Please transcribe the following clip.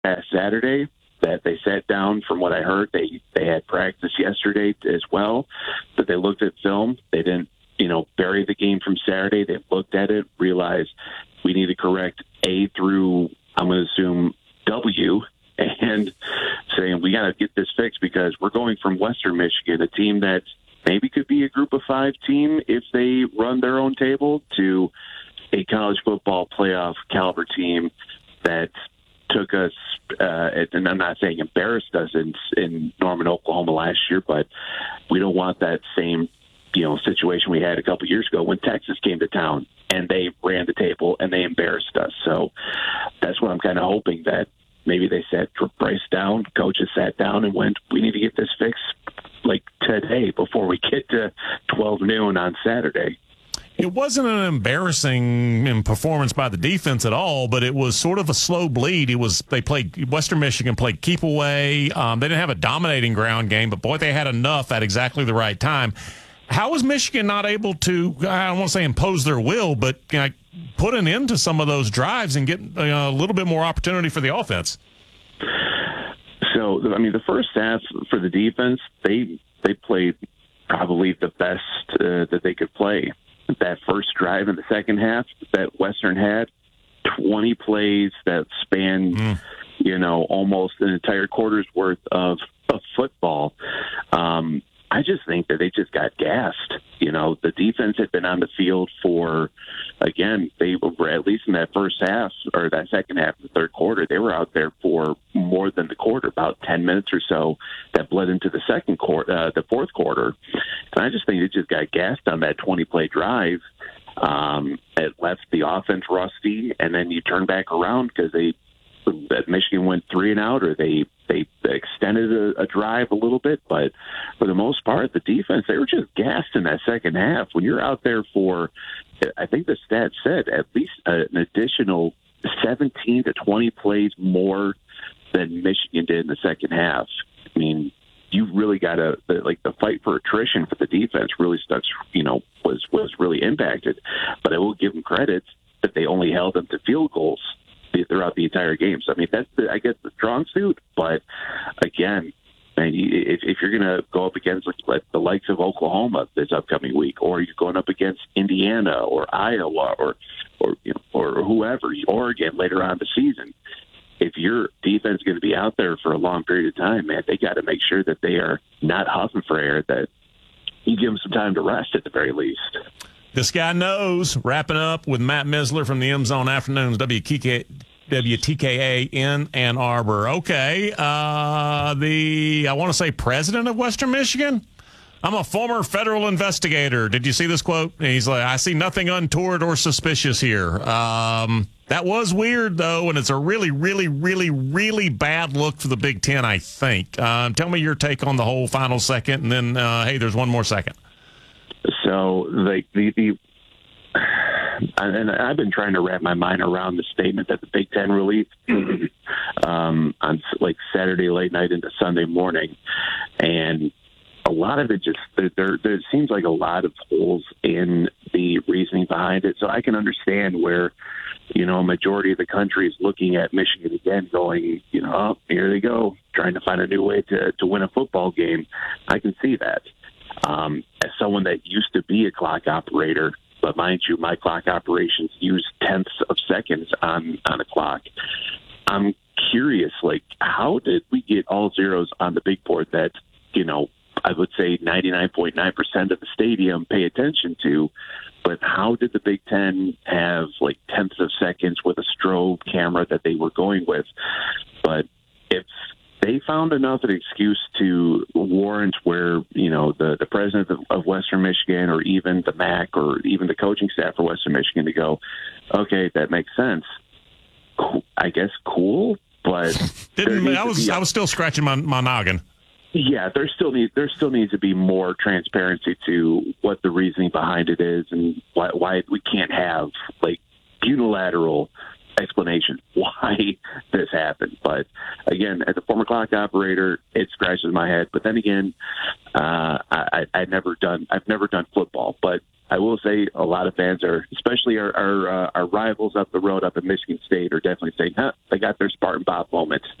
past Saturday that they sat down. From what I heard, they had practice yesterday as well, but they looked at film. They didn't, bury the game from Saturday. They looked at it, realized we need to correct A through, I'm going to assume, W, and saying we got to get this fixed because we're going from Western Michigan, a team that maybe could be a group of 5 team if they run their own table, to a college football playoff caliber team that took us, and I'm not saying embarrassed us in Norman, Oklahoma last year, but we don't want that same, situation we had a couple years ago when Texas came to town and they ran the table and they embarrassed us. So that's what I'm kind of hoping, that maybe they sat Bryce down, coaches sat down and went, we need to get this fixed like today before we get to 12 noon on Saturday. It wasn't an embarrassing performance by the defense at all, but it was sort of a slow bleed. Western Michigan played keep away. They didn't have a dominating ground game, but boy, they had enough at exactly the right time. How was Michigan not able to, I don't want to say impose their will, but put an end to some of those drives and get a little bit more opportunity for the offense? So, the first half for the defense, they played probably the best that they could play. That first drive in the second half that Western had, 20 plays that spanned, almost an entire quarter's worth of football. I just think that they just got gassed. The defense had been on the field for, again, they were at least in that first half or that second half of the third quarter, they were out there for more than the quarter, about 10 minutes or so that bled into the the fourth quarter. And I just think it just got gassed on that 20-play drive. It left the offense rusty, and then you turn back around because Michigan went 3 and out, or they extended a drive a little bit, but for the most part, the defense, they were just gassed in that second half. When you're out there for, I think the stat said, at least an additional 17 to 20 plays more than Michigan did in the second half. I mean, you really got to, the fight for attrition for the defense really was really impacted. But I will give them credit that they only held them to field goals throughout the entire game. So, that's, the strong suit. But, again, man, if you're going to go up against the likes of Oklahoma this upcoming week, or you're going up against Indiana or Iowa or whoever, Oregon later on in the season, if your defense is going to be out there for a long period of time, man, they got to make sure that they are not huffing for air, that you give them some time to rest at the very least. This guy knows. Wrapping up with Matt Misler from the M Zone Afternoons, WTKA in Ann Arbor. Okay, I want to say president of Western Michigan. I'm a former federal investigator. Did you see this quote? He's like, I see nothing untoward or suspicious here. That was weird, though, and it's a really, really, really, really bad look for the Big Ten, I think. Tell me your take on the whole final second, and then, hey, there's one more second. So, and I've been trying to wrap my mind around the statement that the Big Ten released on Saturday late night into Sunday morning, and a lot of it just there seems like a lot of holes in the reasoning behind it. So I can understand where a majority of the country is looking at Michigan again, going, oh, here they go, trying to find a new way to win a football game. I can see that. As someone that used to be a clock operator, but mind you, my clock operations use tenths of seconds on a clock. I'm curious, how did we get all zeros on the big board that, I would say 99.9% of the stadium pay attention to, but how did the Big Ten have tenths of seconds with a strobe camera that they were going with? But if they found enough of an excuse to warrant where, the president of Western Michigan, or even the MAC, or even the coaching staff for Western Michigan to go, okay, that makes sense. I guess cool, but I was still scratching my noggin. Yeah, there still needs to be more transparency to what the reasoning behind it is, and why we can't have unilateral explanation why this happened. But again, as a former clock operator, it scratches my head. But then again, I've never done football, but I will say a lot of fans are, especially our rivals up the road up in Michigan State, are definitely saying, they got their Spartan Bob moment.